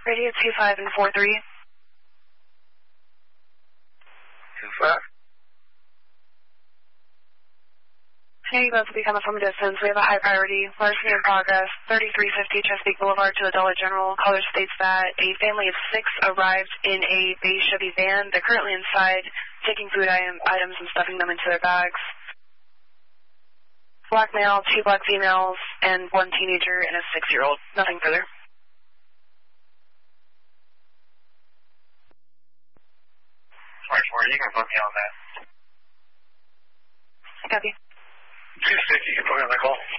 Radio 25 and 43. 25. Hey, both will be coming from a distance. We have a high priority. Larceny in progress. 3350 Chesapeake Boulevard to the Dollar General. Caller states that a family of 6 arrived in a beige Chevy van. They're currently inside taking food items and stuffing them into their bags. Black male, 2 black females, and 1 teenager and a 6-year-old. Nothing further. You can put me on that. Copy. 250, you can put me on the call.